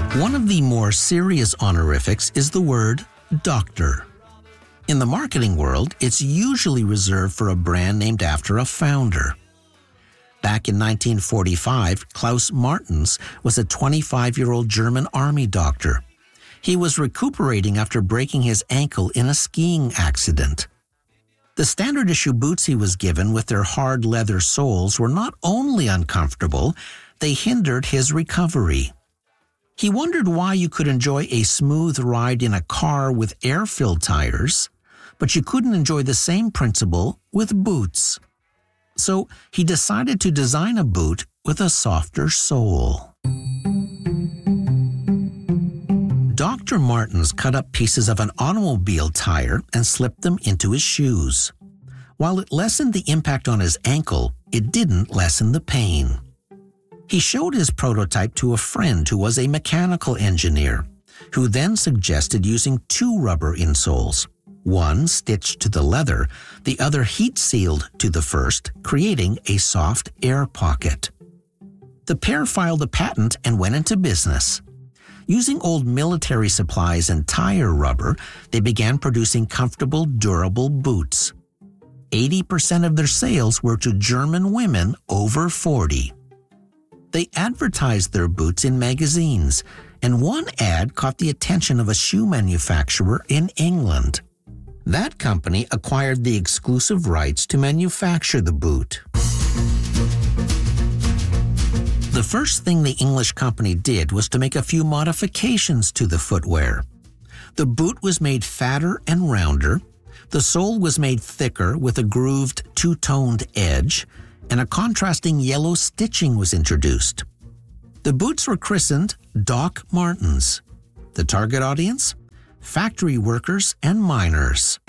One of the more serious honorifics is the word doctor. In the marketing world, it's usually reserved for a brand named after a founder. Back in 1945, Klaus Martens was a 25-year-old German army doctor. He was recuperating after breaking his ankle in a skiing accident. The standard issue boots he was given with their hard leather soles were not only uncomfortable, they hindered his recovery. He wondered why you could enjoy a smooth ride in a car with air-filled tires, but you couldn't enjoy the same principle with boots. So he decided to design a boot with a softer sole. Dr. Martens cut up pieces of an automobile tire and slipped them into his shoes. While it lessened the impact on his ankle, it didn't lessen the pain. He showed his prototype to a friend who was a mechanical engineer, who then suggested using two rubber insoles, one stitched to the leather, the other heat-sealed to the first, creating a soft air pocket. The pair filed a patent and went into business. Using old military supplies and tire rubber, they began producing comfortable, durable boots. 80% of their sales were to German women over 40. They advertised their boots in magazines, and one ad caught the attention of a shoe manufacturer in England. That company acquired the exclusive rights to manufacture the boot. The first thing the English company did was to make a few modifications to the footwear. The boot was made fatter and rounder, the sole was made thicker with a grooved two-toned edge, and a contrasting yellow stitching was introduced. The boots were christened Doc Martens. The target audience? Factory workers and miners.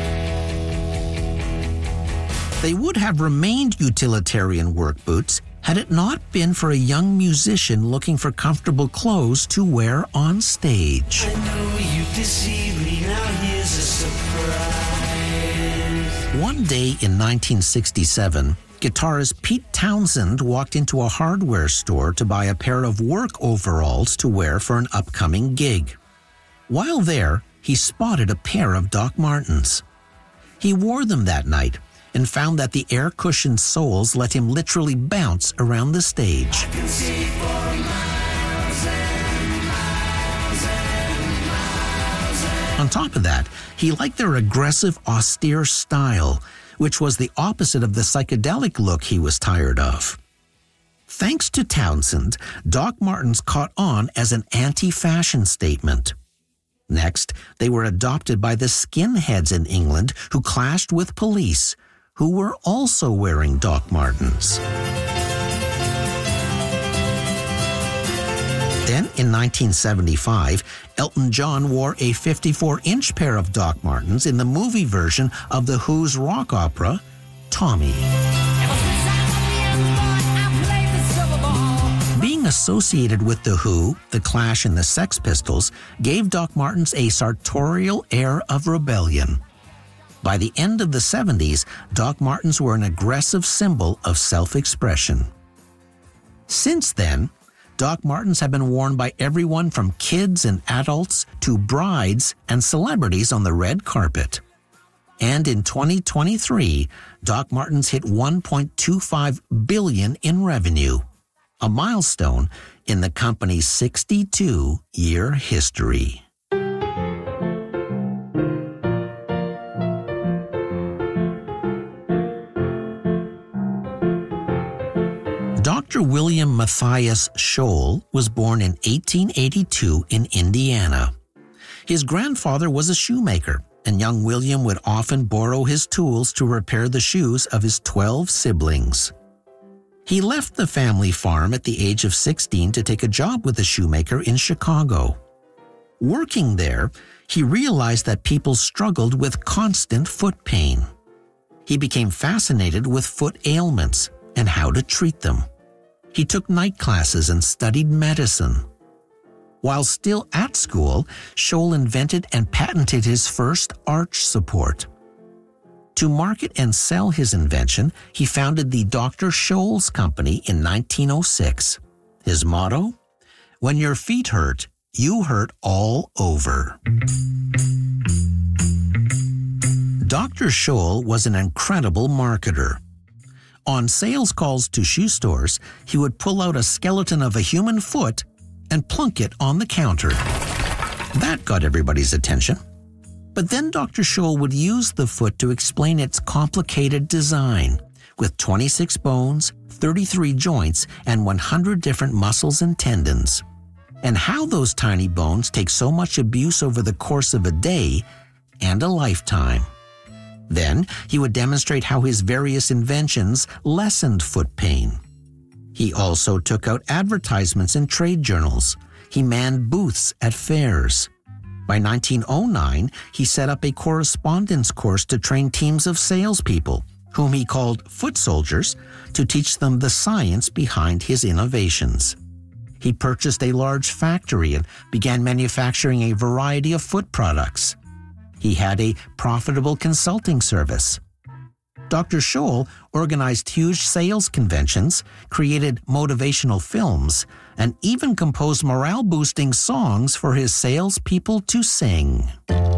They would have remained utilitarian work boots had it not been for a young musician looking for comfortable clothes to wear on stage. I know you deceived me, now here's a surprise. One day in 1967, guitarist Pete Townsend walked into a hardware store to buy a pair of work overalls to wear for an upcoming gig. While there, he spotted a pair of Doc Martens. He wore them that night and found that the air-cushioned soles let him literally bounce around the stage. On top of that, he liked their aggressive, austere style, which was the opposite of the psychedelic look he was tired of. Thanks to Townsend, Doc Martens caught on as an anti-fashion statement. Next, they were adopted by the skinheads in England who clashed with police, who were also wearing Doc Martens. Then, in 1975, Elton John wore a 54-inch pair of Doc Martens in the movie version of The Who's rock opera, Tommy. Being associated with The Who, The Clash, and the Sex Pistols gave Doc Martens a sartorial air of rebellion. By the end of the 70s, Doc Martens were an aggressive symbol of self-expression. Since then, Doc Martens have been worn by everyone from kids and adults to brides and celebrities on the red carpet. And in 2023, Doc Martens hit $1.25 billion in revenue, a milestone in the company's 62-year history. Dr. William Matthias Scholl was born in 1882 in Indiana. His grandfather was a shoemaker, and young William would often borrow his tools to repair the shoes of his 12 siblings. He left the family farm at the age of 16 to take a job with a shoemaker in Chicago. Working there, he realized that people struggled with constant foot pain. He became fascinated with foot ailments and how to treat them. He took night classes and studied medicine. While still at school, Scholl invented and patented his first arch support. To market and sell his invention, he founded the Dr. Scholl's Company in 1906. His motto? When your feet hurt, you hurt all over. Dr. Scholl was an incredible marketer. On sales calls to shoe stores, he would pull out a skeleton of a human foot and plunk it on the counter. That got everybody's attention. But then Dr. Scholl would use the foot to explain its complicated design, with 26 bones, 33 joints, and 100 different muscles and tendons, and how those tiny bones take so much abuse over the course of a day and a lifetime. Then he would demonstrate how his various inventions lessened foot pain. He also took out advertisements in trade journals. He manned booths at fairs. By 1909, he set up a correspondence course to train teams of salespeople, whom he called foot soldiers, to teach them the science behind his innovations. He purchased a large factory and began manufacturing a variety of foot products. He had a profitable consulting service. Dr. Scholl organized huge sales conventions, created motivational films, and even composed morale-boosting songs for his salespeople to sing.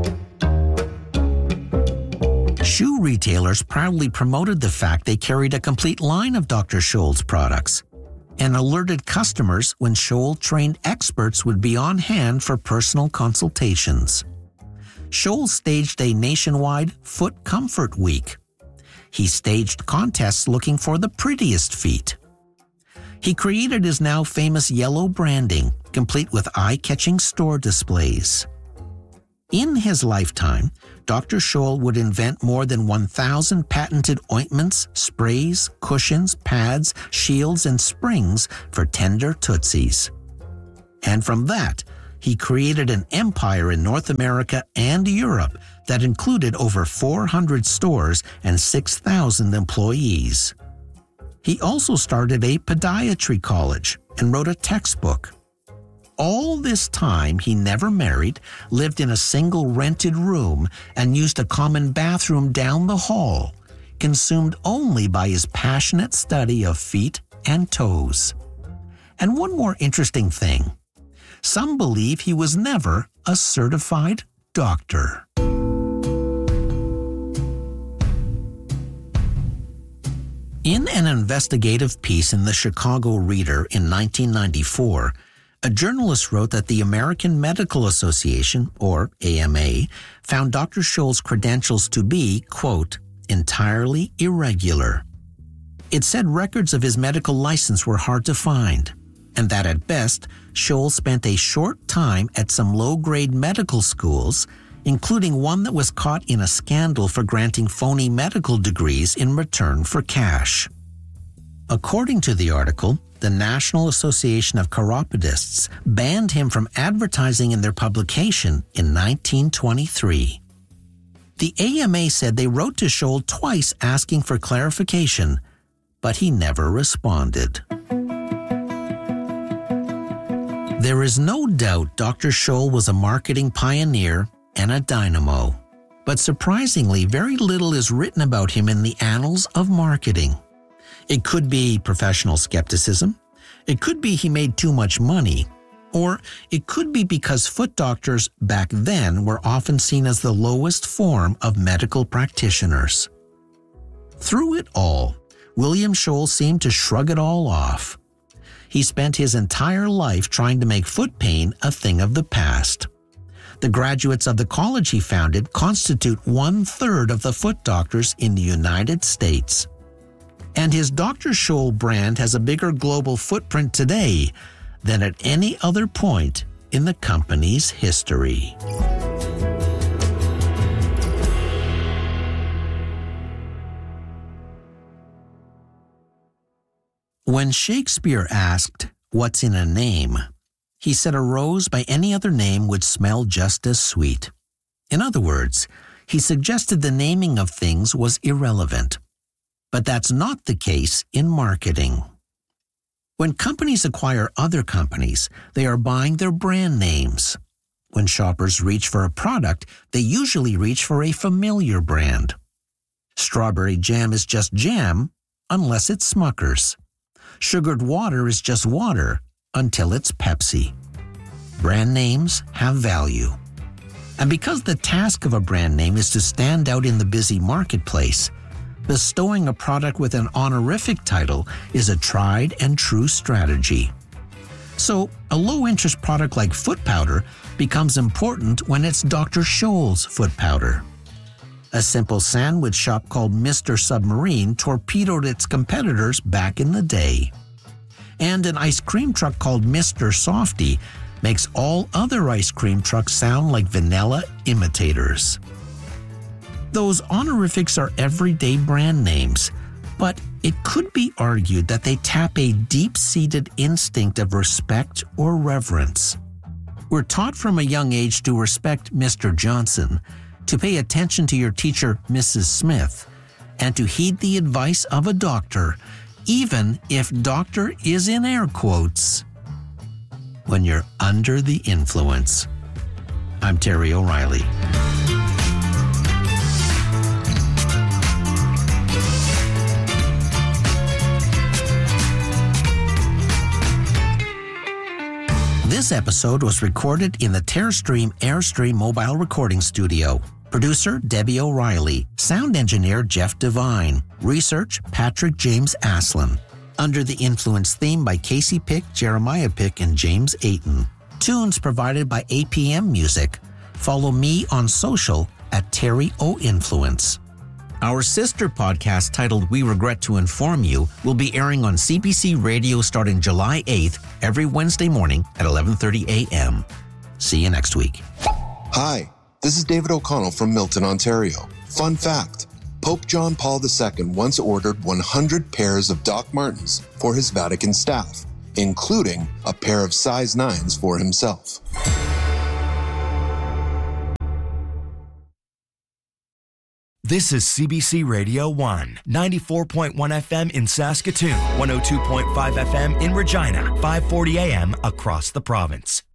Shoe retailers proudly promoted the fact they carried a complete line of Dr. Scholl's products and alerted customers when Scholl-trained experts would be on hand for personal consultations. Scholl staged a nationwide Foot Comfort Week. He staged contests looking for the prettiest feet. He created his now famous yellow branding, complete with eye-catching store displays. In his lifetime, Dr. Scholl would invent more than 1,000 patented ointments, sprays, cushions, pads, shields, and springs for tender tootsies. And from that, he created an empire in North America and Europe that included over 400 stores and 6,000 employees. He also started a podiatry college and wrote a textbook. All this time, he never married, lived in a single rented room, and used a common bathroom down the hall, consumed only by his passionate study of feet and toes. And one more interesting thing. Some believe he was never a certified doctor. In an investigative piece in the Chicago Reader in 1994, a journalist wrote that the American Medical Association, or AMA, found Dr. Scholl's credentials to be, quote, entirely irregular. It said records of his medical license were hard to find, and that at best, Scholl spent a short time at some low-grade medical schools, including one that was caught in a scandal for granting phony medical degrees in return for cash. According to the article, the National Association of Chiropodists banned him from advertising in their publication in 1923. The AMA said they wrote to Scholl twice asking for clarification, but he never responded. There is no doubt Dr. Scholl was a marketing pioneer and a dynamo, but surprisingly, very little is written about him in the annals of marketing. It could be professional skepticism, it could be he made too much money, or it could be because foot doctors back then were often seen as the lowest form of medical practitioners. Through it all, William Scholl seemed to shrug it all off. He spent his entire life trying to make foot pain a thing of the past. The graduates of the college he founded constitute 1/3 of the foot doctors in the United States. And his Dr. Scholl brand has a bigger global footprint today than at any other point in the company's history. When Shakespeare asked, "What's in a name?" he said a rose by any other name would smell just as sweet. In other words, he suggested the naming of things was irrelevant. But that's not the case in marketing. When companies acquire other companies, they are buying their brand names. When shoppers reach for a product, they usually reach for a familiar brand. Strawberry jam is just jam, unless it's Smucker's. Sugared water is just water, until it's Pepsi. Brand names have value. And because the task of a brand name is to stand out in the busy marketplace, bestowing a product with an honorific title is a tried and true strategy. So, a low-interest product like foot powder becomes important when it's Dr. Scholl's foot powder. A simple sandwich shop called Mr. Submarine torpedoed its competitors back in the day. And an ice cream truck called Mr. Softy makes all other ice cream trucks sound like vanilla imitators. Those honorifics are everyday brand names, but it could be argued that they tap a deep-seated instinct of respect or reverence. We're taught from a young age to respect Mr. Johnson, to pay attention to your teacher, Mrs. Smith, and to heed the advice of a doctor, even if doctor is in air quotes, when you're under the influence. I'm Terry O'Reilly. This episode was recorded in the Terrestream Airstream mobile recording studio. Producer Debbie O'Reilly. Sound engineer Jeff Devine. Research Patrick James Aslan. Under the Influence theme by Casey Pick, Jeremiah Pick, and James Ayton. Tunes provided by APM Music. Follow me on social at Terry O Influence. Our sister podcast titled We Regret to Inform You will be airing on CBC Radio starting July 8th every Wednesday morning at 11:30 a.m. See you next week. Hi, this is David O'Connell from Milton, Ontario. Fun fact, Pope John Paul II once ordered 100 pairs of Doc Martens for his Vatican staff, including a pair of size 9s for himself. This is CBC Radio 1, 94.1 FM in Saskatoon, 102.5 FM in Regina, 540 AM across the province.